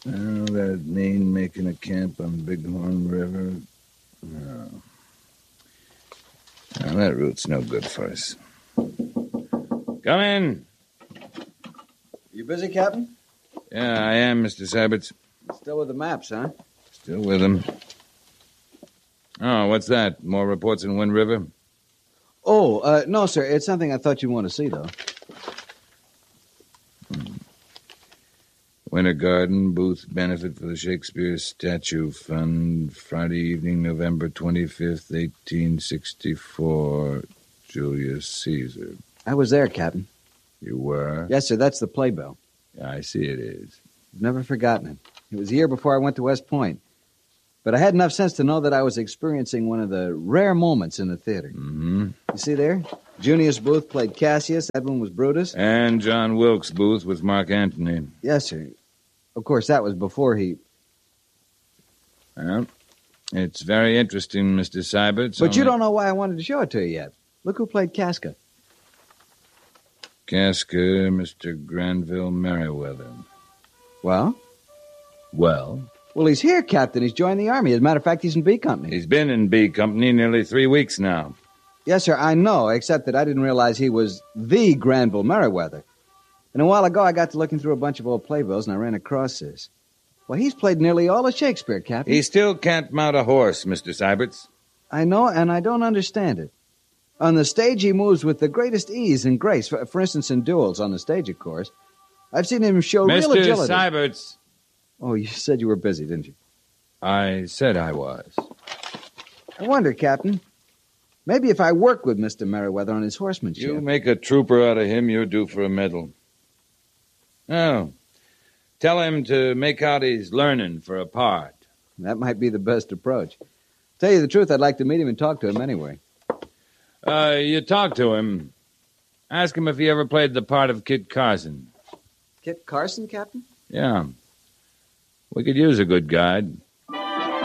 That Maine making a camp on Bighorn River. No. Now, that route's no good for us. Come in. You busy, Captain? Yeah, I am, Mr. Syberts. Still with the maps, huh? Still with him. Oh, what's that? More reports in Wind River? Oh, no, sir. It's something I thought you'd want to see, though. Winter Garden, Booth benefit for the Shakespeare Statue Fund, Friday evening, November 25th, 1864. Julius Caesar. I was there, Captain. You were? Yes, sir. That's the playbill. Yeah, I see it is. I've never forgotten it. It was a year before I went to West Point. But I had enough sense to know that I was experiencing one of the rare moments in the theater. Mm-hmm. You see there? Junius Booth played Cassius. Edwin was Brutus. And John Wilkes Booth with Mark Antony. Yes, sir. Of course, that was before he... Well, it's very interesting, Mr. Syberts. But you don't know why I wanted to show it to you yet. Look who played Casca. Casca, Mr. Granville Merriweather. Well? Well, he's here, Captain. He's joined the Army. As a matter of fact, he's in B Company. He's been in B Company nearly 3 weeks now. Yes, sir, I know, except that I didn't realize he was the Granville Merriweather. And a while ago, I got to looking through a bunch of old playbills, and I ran across this. Well, he's played nearly all of Shakespeare, Captain. He still can't mount a horse, Mr. Syberts. I know, and I don't understand it. On the stage, he moves with the greatest ease and grace. For instance, in duels, on the stage, of course. I've seen him show real agility. Mr. Syberts. Oh, you said you were busy, didn't you? I said I was. I wonder, Captain. Maybe if I work with Mr. Merriweather on his horsemanship. You make a trooper out of him, you're due for a medal. Oh, tell him to make out he's learning for a part. That might be the best approach. Tell you the truth, I'd like to meet him and talk to him anyway. You talk to him. Ask him if he ever played the part of Kit Carson. Kit Carson, Captain? Yeah. We could use a good guide.